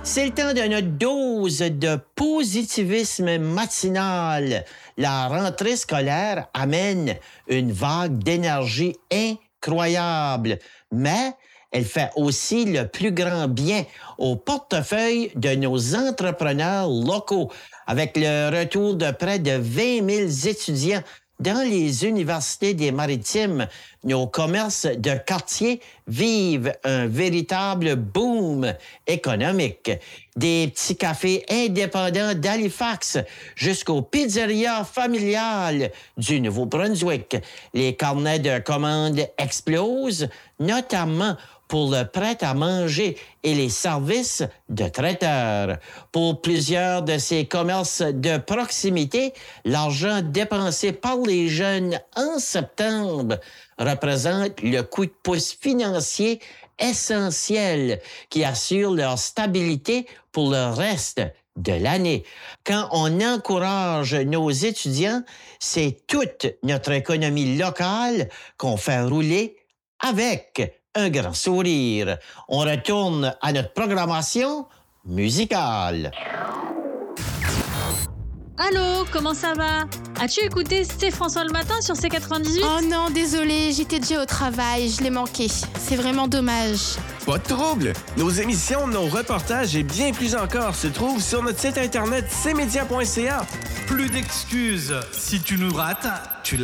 C'est le temps de notre dose de positivisme matinal. La rentrée scolaire amène une vague d'énergie incroyable, mais elle fait aussi le plus grand bien au portefeuille de nos entrepreneurs locaux, avec le retour de près de 20 000 étudiants dans les universités des Maritimes. Nos commerces de quartier vivent un véritable boom économique. Des petits cafés indépendants d'Halifax jusqu'aux pizzerias familiales du Nouveau-Brunswick. Les carnets de commandes explosent, notamment pour le prêt-à-manger et les services de traiteurs. Pour plusieurs de ces commerces de proximité, l'argent dépensé par les jeunes en septembre représente le coup de pouce financier essentiel qui assure leur stabilité pour le reste de l'année. Quand on encourage nos étudiants, c'est toute notre économie locale qu'on fait rouler avec un grand sourire. On retourne à notre programmation musicale. Allô, comment ça va? As-tu écouté C'est François le matin sur C98? Oh non, désolé, j'étais déjà au travail, je l'ai manqué. C'est vraiment dommage. Pas de trouble! Nos émissions, nos reportages et bien plus encore se trouvent sur notre site internet cmedia.ca. Plus d'excuses. Si tu nous rates, tu